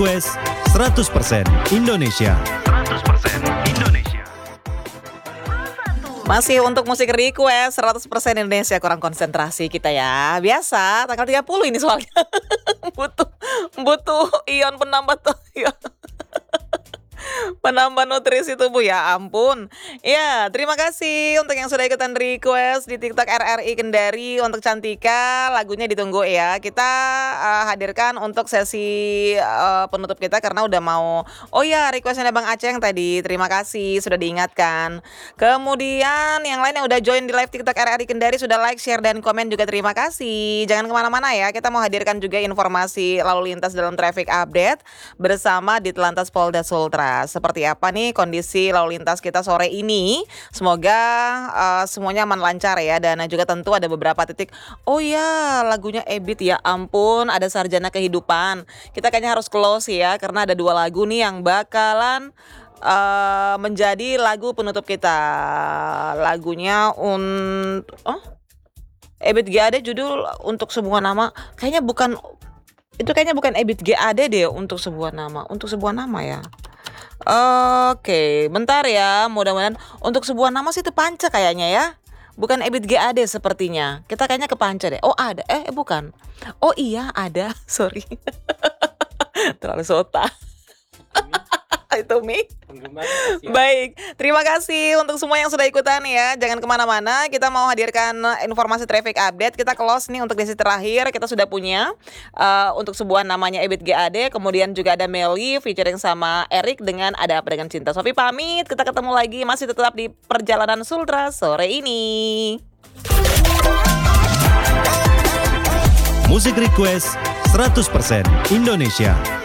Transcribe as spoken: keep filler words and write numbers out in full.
Request seratus persen Indonesia. seratus persen Indonesia. Masih untuk musik request seratus persen Indonesia, kurang konsentrasi kita ya. Biasa tanggal tiga puluh ini soalnya. butuh butuh ion penambah tuh. Penambah nutrisi tubuh, ya ampun. Ya, terima kasih untuk yang sudah ikutan request di TikTok R R I Kendari untuk Cantika. Lagunya ditunggu ya. Kita uh, hadirkan untuk sesi uh, penutup kita karena udah mau. Oh ya, requestnya Bang Aceh yang tadi. Terima kasih sudah diingatkan. Kemudian yang lain yang udah join di live TikTok R R I Kendari sudah like, share dan komen juga terima kasih. Jangan kemana-mana ya. Kita mau hadirkan juga informasi lalu lintas dalam traffic update bersama Ditlantas Polda Sultra. Seperti apa nih kondisi lalu lintas kita sore ini? Semoga uh, semuanya aman lancar ya. Dan juga tentu ada beberapa titik. Oh ya, lagunya Ebit, ya ampun, ada Sarjana Kehidupan. Kita kayaknya harus close ya, karena ada dua lagu nih yang bakalan uh, menjadi lagu penutup kita. Lagunya untuk oh Ebit G A D judul Untuk Sebuah Nama. Kayaknya bukan, itu kayaknya bukan Ebit G A D deh, Untuk Sebuah Nama. Untuk Sebuah Nama ya. Oke, bentar ya. Mudah-mudahan Untuk Sebuah Nama sih itu Panca kayaknya ya. Bukan Ebit G A D sepertinya. Kita kayaknya ke Panca deh. Oh ada, eh bukan. Oh iya ada, sorry. Terlalu sota. Itu Mi. Baik, terima kasih untuk semua yang sudah ikutan ya. Jangan kemana-mana, kita mau hadirkan informasi traffic update. Kita close nih untuk sesi terakhir. Kita sudah punya uh, Untuk Sebuah Namanya Ebit G A D. Kemudian juga ada Meli featuring sama Erik dengan Ada Apa Dengan Cinta. Sofi pamit, kita ketemu lagi masih tetap di Perjalanan Sultra sore ini. Musik request seratus persen Indonesia.